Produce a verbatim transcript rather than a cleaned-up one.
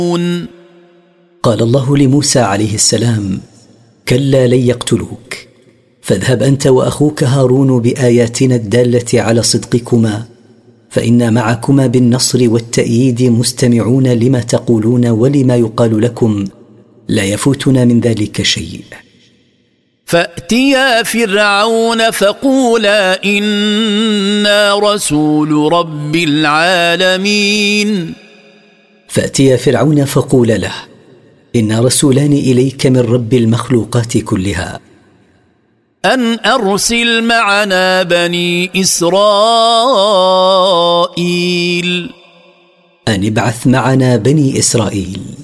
قال الله لموسى عليه السلام: كلا لن يقتلوك، فاذهب أنت وأخوك هارون بآياتنا الدالة على صدقكما، فإنا معكما بالنصر والتأييد مستمعون لما تقولون ولما يقال لكم، لا يفوتنا من ذلك شيء. فأتيا فرعون فقولا إنا رسول رب العالمين. فأتيا فرعون فقول له: إنا رسولان إليك من رب المخلوقات كلها، أن أرسل معنا بني إسرائيل. أن ابعث معنا بني إسرائيل.